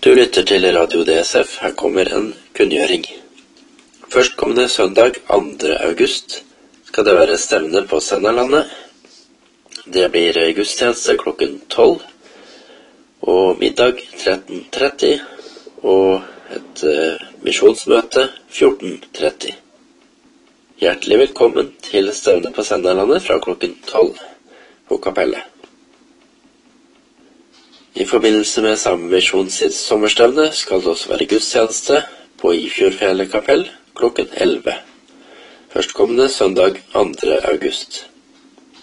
Du lytter til Radio DSF, her kommer en kunngjøring. Førstkommende søndag 2. august skal det være stevne på Sennalandet. Det blir gudstjeneste klokken 12, og middag 13:30, og et misjonsmøte 14:30. Hjertelig velkommen til stevne på Sennalandet fra klokken 12 på kapellet. I forbindelse med samme misjon sitt sommerstevne skal det også være gudstjeneste på Ifjordfjellet kapell klokken 11. Førstkommende søndag 2. august.